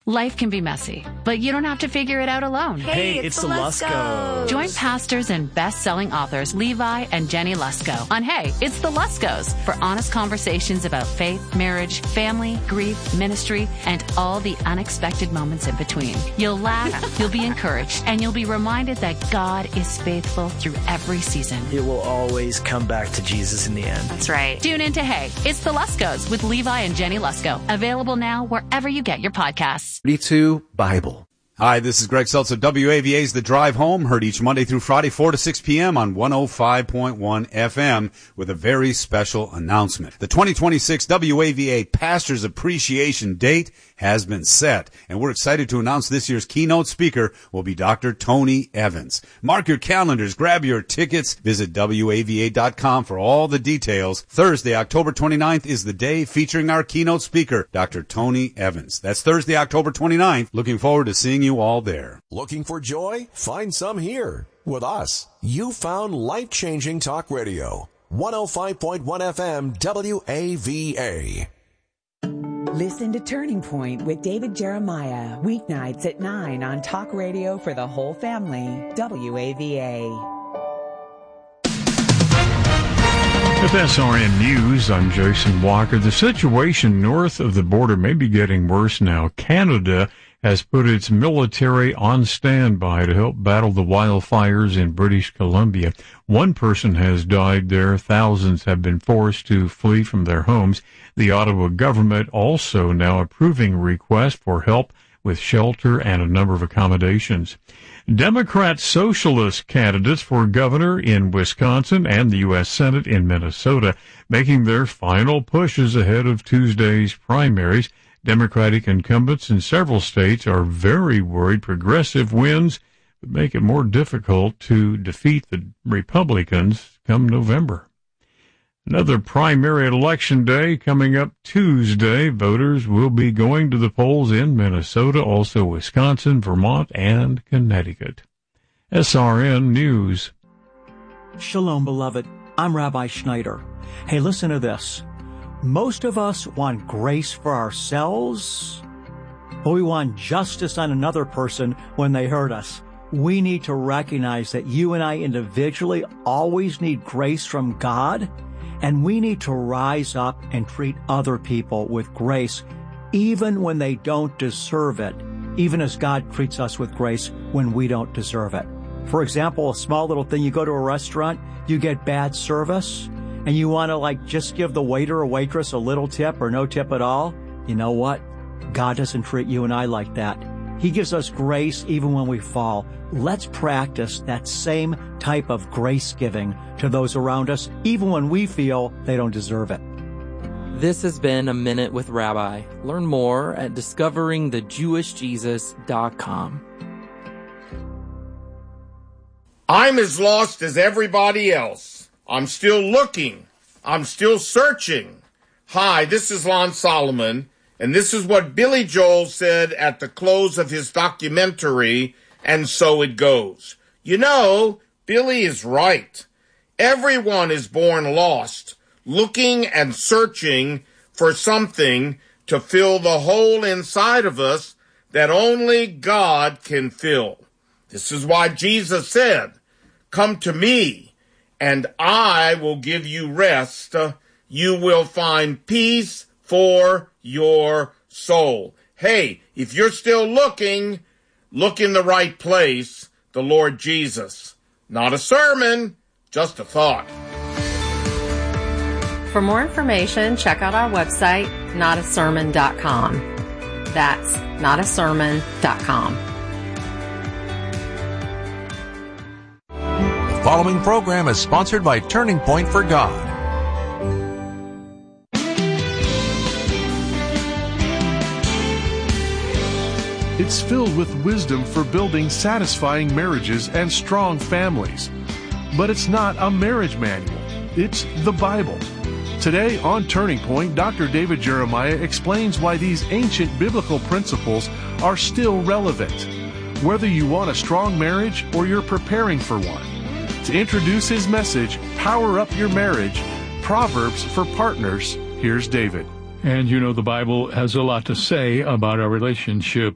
Life can be messy, but you don't have to figure it out alone. Hey, it's the Luskos. Join pastors and best-selling authors Levi and Jenny Lusko on Hey, It's the Luskos for honest conversations about faith, marriage, family, grief, ministry, and all the unexpected moments in between. You'll laugh, you'll be encouraged, and you'll be reminded that God is faithful through every season. It will always come back to Jesus in the end. That's right. Tune in to Hey, It's the Luskos with Levi and Jenny Lusko. Available now wherever you get your podcasts. 32 Bible. Hi, this is Greg Seltz of WAVA's The Drive Home, heard each Monday through Friday, 4 to 6 p.m. on 105.1 FM with a very special announcement. The 2026 WAVA Pastors Appreciation Date has been set, and we're excited to announce this year's keynote speaker will be Dr. Tony Evans. Mark your calendars, grab your tickets, visit WAVA.com for all the details. Thursday, October 29th is the day featuring our keynote speaker, Dr. Tony Evans. That's Thursday, October 29th. Looking forward to seeing you all there. Looking for joy? Find some here. With us, you found life-changing talk radio. 105.1 FM WAVA. Listen to Turning Point with David Jeremiah, weeknights at 9 on Talk Radio for the whole family, WAVA. With SRN News, I'm Jason Walker. The situation north of the border may be getting worse now. Canada has put its military on standby to help battle the wildfires in British Columbia. One person has died there. Thousands have been forced to flee from their homes. The Ottawa government also now approving requests for help with shelter and a number of accommodations. Democrat socialist candidates for governor in Wisconsin and the U.S. Senate in Minnesota making their final pushes ahead of Tuesday's primaries. Democratic incumbents in several states are very worried progressive wins would make it more difficult to defeat the Republicans come November. Another primary election day coming up Tuesday. Voters will be going to the polls in Minnesota, also Wisconsin, Vermont, and Connecticut. SRN News. Shalom, beloved. I'm Rabbi Schneider. Hey, listen to this. Most of us want grace for ourselves, but we want justice on another person when they hurt us. We need to recognize that you and I individually always need grace from God, and we need to rise up and treat other people with grace, even when they don't deserve it, even as God treats us with grace when we don't deserve it. For example, a small little thing, you go to a restaurant, you get bad service, and you want to just give the waiter or waitress a little tip or no tip at all. You know what? God doesn't treat you and I like that. He gives us grace even when we fall. Let's practice that same type of grace giving to those around us, even when we feel they don't deserve it. This has been A Minute with Rabbi. Learn more at discoveringthejewishjesus.com. I'm as lost as everybody else. I'm still looking. I'm still searching. Hi, this is Lon Solomon, and this is what Billy Joel said at the close of his documentary, And So It Goes. You know, Billy is right. Everyone is born lost, looking and searching for something to fill the hole inside of us that only God can fill. This is why Jesus said, "Come to me, and I will give you rest. You will find peace for your soul." Hey, if you're still looking, look in the right place, the Lord Jesus. Not a sermon, just a thought. For more information, check out our website, notasermon.com. That's notasermon.com. The following program is sponsored by Turning Point for God. It's filled with wisdom for building satisfying marriages and strong families. But it's not a marriage manual. It's the Bible. Today on Turning Point, Dr. David Jeremiah explains why these ancient biblical principles are still relevant, whether you want a strong marriage or you're preparing for one. To introduce his message, Power Up Your Marriage, Proverbs for Partners, here's David. And you know, the Bible has a lot to say about our relationship